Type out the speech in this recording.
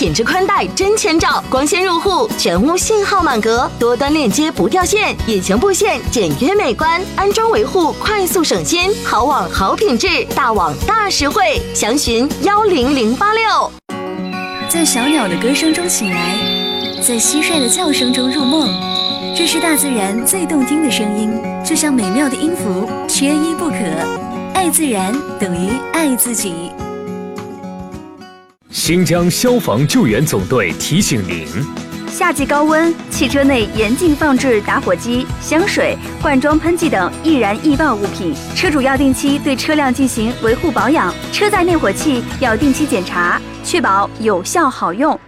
品质宽带真千兆，光纤入户，全屋信号满格，多端链接不掉线，引擎布线简约美观，安装维护快速省心，好网好品质，大网大实惠，详询10086。 在小鸟的歌声中醒来，在蟋蟀的叫声中入梦，这是大自然最动听的声音，就像美妙的音符，缺一不可。爱自然等于爱自己。 新疆消防救援总队提醒您： 夏季高温，汽车内严禁放置打火机、香水、罐装喷剂等易燃易爆物品。车主要定期对车辆进行维护保养，车载灭火器要定期检查，确保有效好用。